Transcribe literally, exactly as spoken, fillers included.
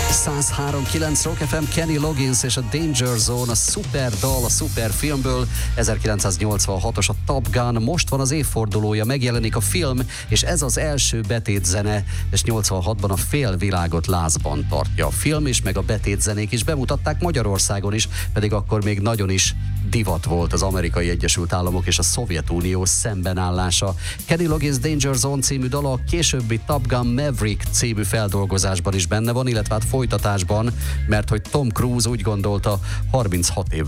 száz három kilenc Rock ef em, Kenny Loggins és a Danger Zone, a szuper dal, a szuper filmből, ezerkilencszáznyolcvanhatos a Top Gun, most van az évfordulója, megjelenik a film, és ez az első betétzene, és nyolcvanhatban a fél világot lázban tartja. A film is, meg a betétzenék is bemutatták Magyarországon is, pedig akkor még nagyon is divat volt az Amerikai Egyesült Államok és a Szovjetunió szembenállása. Kenny Loggins Danger Zone című dala a későbbi Top Gun Maverick című feldolgozásban is benne van, illetve hát folytatásban, mert hogy Tom Cruise úgy gondolta, harminchat év